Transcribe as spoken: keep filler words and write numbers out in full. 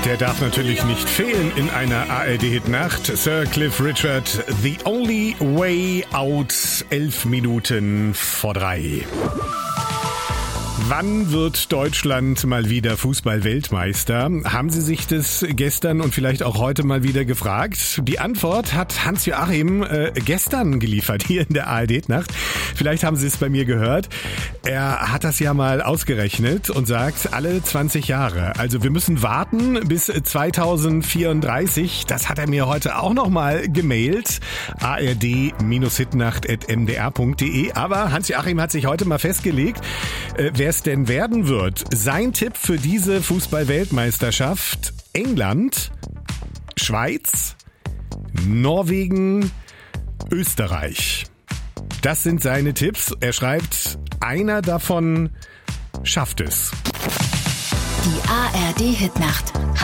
Der darf natürlich nicht fehlen in einer A R D-Hitnacht. Sir Cliff Richard, The Only Way Out, elf Minuten vor drei. Wann wird Deutschland mal wieder Fußball-Weltmeister? Haben Sie sich das gestern und vielleicht auch heute mal wieder gefragt? Die Antwort hat Hans-Joachim äh, gestern geliefert, hier in der A R D-Nacht. Vielleicht haben Sie es bei mir gehört. Er hat das ja mal ausgerechnet und sagt, alle zwanzig Jahre. Also wir müssen warten bis zweitausendvierunddreißig. Das hat er mir heute auch nochmal gemailt. a r d hitnacht at m d r punkt d e. Aber Hans-Joachim hat sich heute mal festgelegt, äh, wer es denn werden wird. Sein Tipp für diese Fußball-Weltmeisterschaft: England, Schweiz, Norwegen, Österreich. Das sind seine Tipps. Er schreibt, einer davon schafft es. Die A R D-Hitnacht.